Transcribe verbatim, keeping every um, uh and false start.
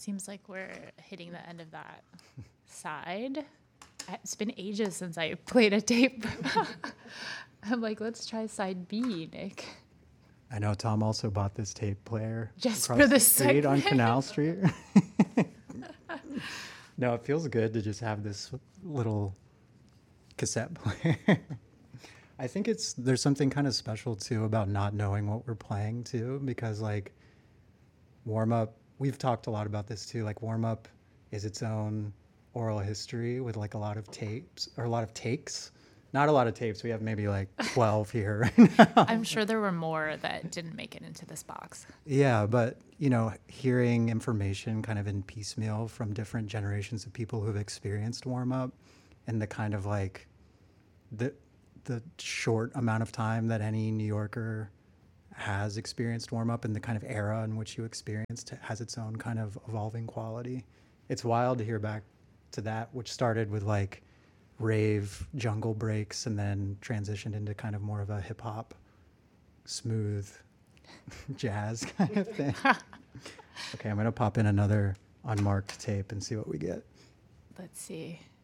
seems like we're hitting the end of that side. It's been ages since I played a tape. I'm like, let's try side B, Nick. I know Tom also bought this tape player just across for the this street on segment. Canal Street. No, it feels good to just have this little cassette player. I think it's there's something kind of special too about not knowing what we're playing too, because like warm up, we've talked a lot about this too. Like warm up is its own oral history with like a lot of tapes or a lot of takes. Not a lot of tapes. We have maybe like twelve here right now. I'm sure there were more that didn't make it into this box. Yeah, but you know, hearing information kind of in piecemeal from different generations of people who've experienced warm up and the kind of like the the short amount of time that any New Yorker has experienced warm up and the kind of era in which you experienced has its own kind of evolving quality. It's wild to hear back to that, which started with like rave jungle breaks and then transitioned into kind of more of a hip hop, smooth jazz kind of thing. Okay, I'm going to pop in another unmarked tape and see what we get. Let's see.